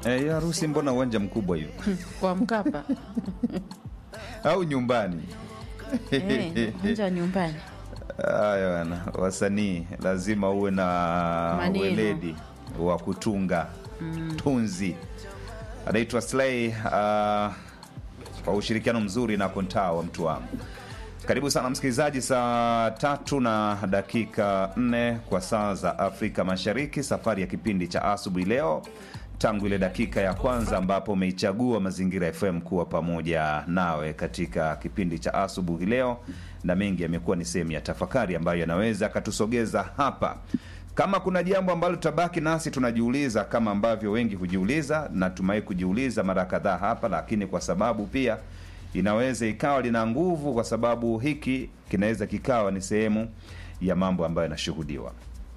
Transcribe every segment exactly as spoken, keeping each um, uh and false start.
Eh, ya harusi mbona uwanja mkubwa hiyo? Kwa Mkapa. Au nyumbani? Eh, uwanja wa nyumbani. Haya bwana, wasanii lazima uwe na Maneno. weledi wa kutunga mm. tunzi. Anaitwa Slay uh, kwa ushirikiano mzuri na Kontawa mtu wangu. Karibu sana msikilizaji, saa tatu na dakika nne kwa saa za Afrika Mashariki. Safari ya kipindi cha asubuhi leo tangu ile dakika ya kwanza ambapo umeichagua Mazingira F M kuwa pamoja nawe katika kipindi cha asubuhi leo, na mengi yamekuwa ni sehemu ya tafakari ambayo yanaweza katusogeza hapa. Kama kuna jambo ambalo tutabaki nasi tunajiuliza kama ambavyo wengi hujiuliza na tumai kujiuliza mara kadhaa hapa, lakini kwa sababu pia inaweza ikawa lina nguvu, kwa sababu hiki kinaweza kikawa ni sehemu ya mambo ambayo yanashuhudiwa.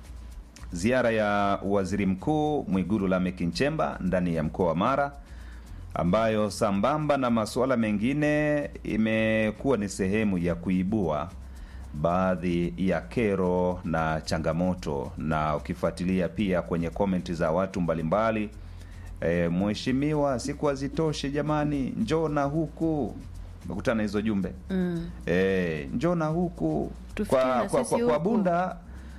Ziara ya Waziri Mkuu Mwigulu Lameck Nchemba ndani ya mkoa wa Mara, ambayo sambamba na masuala mengine imekuwa ni sehemu ya kuibua baadhi ya kero na changamoto, na ukifuatilia pia kwenye komenti za watu mbalimbali, e, mheshimiwa siku hazitoshi jamani, njoo na huku. Nakutana hizo jumbe mm. e, njoo na huku kwa, kwa, kwa, kwa Bunda.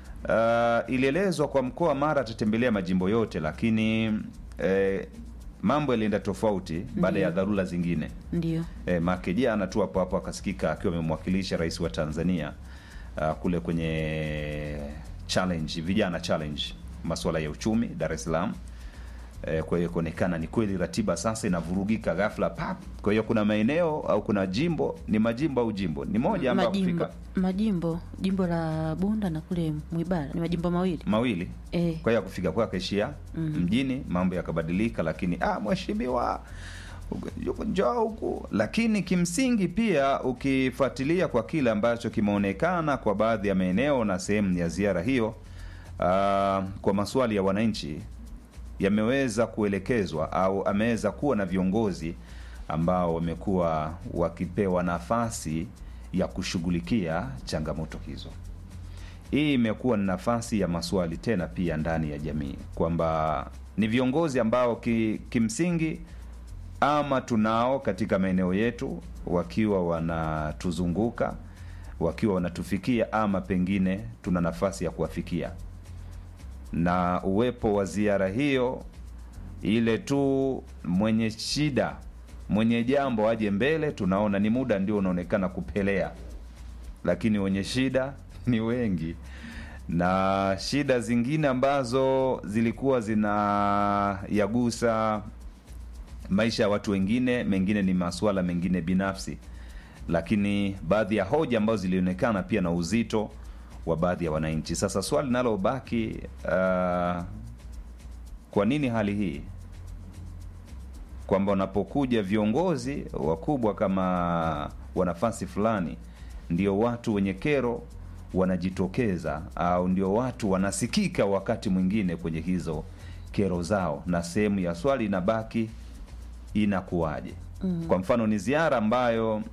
Uh, ilielezwa kwa mkoa wa Mara atatembelea majimbo yote, lakini eh, mambo yalienda tofauti baada ya dharura zingine. Ndio. Eh, Makejana tu hapo hapo akasikika akiwa amemwakilisha rais wa Tanzania uh, kule kwenye challenge, vijana challenge, masuala ya uchumi Dar es Salaam. Eh, kwa hiyo kuonekana ni kweli ratiba sasa inavurugika ghafla pap. Kwa hiyo kuna maeneo au kuna jimbo, ni majimbo au jimbo ni moja ambapo majimbo, majimbo jimbo la Bunda na kule Mwibara ni majimbo mawili mawili eh. Kwa hiyo kufika kwa kaishia mm. mjini, mambo yakabadilika, lakini ah mheshimiwa njoo huku. Lakini kimsingi pia ukifuatilia kwa kile ambacho kimeonekana kwa baadhi ya maeneo na sehemu ya ziara hiyo, uh, kwa maswali ya wananchi yameweza kuelekezwa au ameweza kuwa na viongozi ambao wamekuwa wakipewa nafasi ya kushughulikia changamoto hizo. Hii imekuwa ni nafasi ya maswali tena pia ndani ya jamii, kwamba ni viongozi ambao ki, kimsingi ama tunao katika maeneo yetu wakiwa wanatuzunguka, wakiwa wanatufikia, ama pengine tuna nafasi ya kuwafikia. Na uwepo wa ziara hiyo, ile tu mwenye shida, mwenye jambo aje mbele, tunaona ni muda ndio unaonekana kupelea, lakini wenye shida ni wengi, na shida zingine ambazo zilikuwa zina yagusa maisha ya watu wengine, mengine ni masuala mengine binafsi, lakini baadhi ya hoja ambazo zilionekana pia na uzito wa baadhi ya wananchi. Sasa swali linalobaki, uh, kwa nini hali hii, kwamba wanapokuja viongozi wakubwa kama wa nafasi fulani ndio watu wenye kero wanajitokeza, au ndio watu wanasikika wakati mwingine kwenye hizo kero zao, na sehemu ya swali inabaki inakuwaje? Mm. Kwa mfano ni ziara ambayo